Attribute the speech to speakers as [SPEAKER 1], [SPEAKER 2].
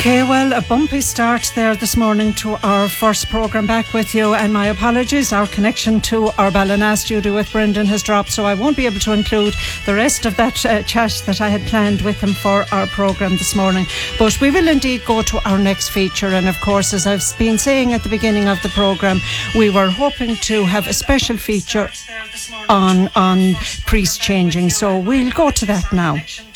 [SPEAKER 1] Okay, well, a bumpy start there this morning to our first programme back with you, and my apologies, our connection to our Ballina studio with Brendan has dropped, so I won't be able to include the rest of that chat that I had planned with him for our programme this morning. But we will indeed go to our next feature, and of course, as I've been saying at the beginning of the programme, we were hoping to have a special feature on priest changing, so we'll go to that now.